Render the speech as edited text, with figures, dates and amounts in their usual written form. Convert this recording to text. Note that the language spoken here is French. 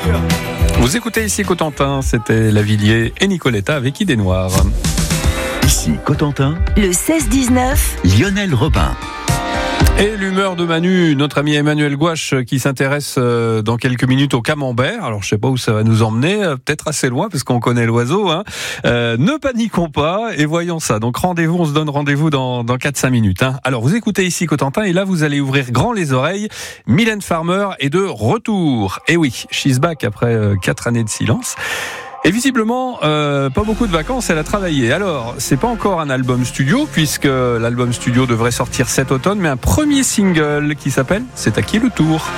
Vous écoutez ici Cotentin, c'était Lavilliers et Nicoletta avec Idée Noire. Ici Cotentin, le 16-19, Lionel Robin. Et l'humeur de Manu, notre ami Emmanuel Gouache qui s'intéresse dans quelques minutes au camembert. Alors je sais pas où ça va nous emmener, peut-être assez loin parce qu'on connaît l'oiseau. Ne paniquons pas et voyons ça. Donc on se donne rendez-vous dans 4-5 minutes. Alors vous écoutez ici Cotentin et là vous allez ouvrir grand les oreilles. Mylène Farmer est de retour. Et oui, she's back après 4 années de silence. Et visiblement, pas beaucoup de vacances, elle a travaillé. Alors, c'est pas encore un album studio, puisque l'album studio devrait sortir cet automne, mais un premier single qui s'appelle « C'est à qui le tour ?»